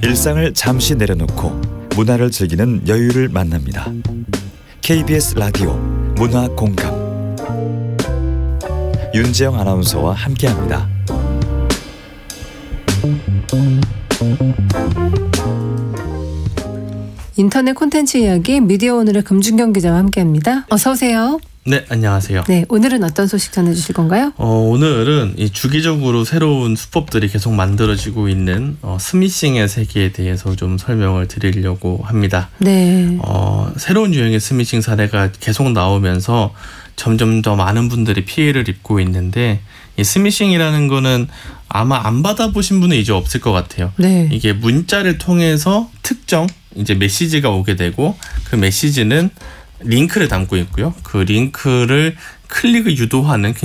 일상을 잠시 내려놓고 문화를 즐기는 여유를 만납니다. KBS 라디오 문화공감 윤재영 아나운서와 함께합니다. 인터넷 콘텐츠 이야기 미디어 오늘의 금준경 기자와 함께합니다. 어서 오세요. 네, 안녕하세요. 네, 오늘은 어떤 소식 전해주실 건가요? 오늘은 이 주기적으로 새로운 수법들이 계속 만들어지고 있는 스미싱의 세계에 대해서 좀 설명을 드리려고 합니다. 네. 새로운 유형의 스미싱 사례가 계속 나오면서 점점 더 많은 분들이 피해를 입고 있는데, 이 스미싱이라는 거는 아마 안 받아보신 분은 이제 없을 것 같아요. 네. 이게 문자를 통해서 특정 이제 메시지가 오게 되고, 그 메시지는 링크를 담고 있고요. 그 링크를 클릭을 유도하는